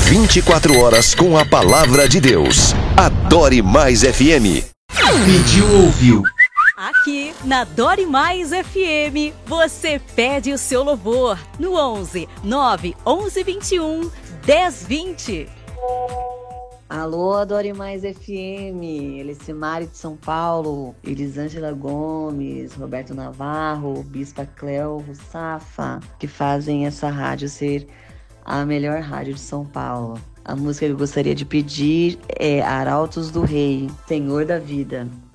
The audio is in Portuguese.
24 horas com a palavra de Deus. Adore Mais FM. Pediu, ouviu. Aqui na Adore Mais FM, você pede o seu louvor no 11 9 11 21 10 20. Alô, Adore Mais FM, Elicimari de São Paulo, Elisângela Gomes, Roberto Navarro, Bispa Cleo Safa, que fazem essa rádio ser a melhor rádio de São Paulo. A música que eu gostaria de pedir é Arautos do Rei, Senhor da Vida.